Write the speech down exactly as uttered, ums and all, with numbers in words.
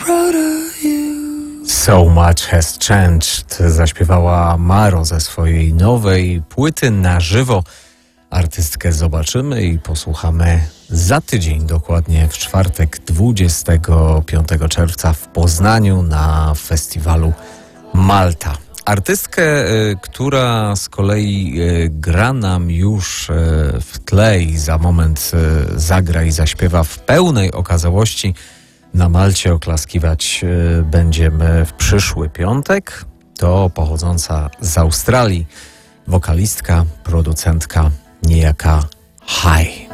So Much Has Changed zaśpiewała Maro ze swojej nowej płyty na żywo. Artystkę zobaczymy i posłuchamy za tydzień, dokładnie w czwartek dwudziestego piątego czerwca w Poznaniu na festiwalu Malta. Artystkę, która z kolei gra nam już w tle i za moment zagra i zaśpiewa w pełnej okazałości. Na Malcie oklaskiwać będziemy w przyszły piątek. To pochodząca z Australii wokalistka, producentka niejaka High.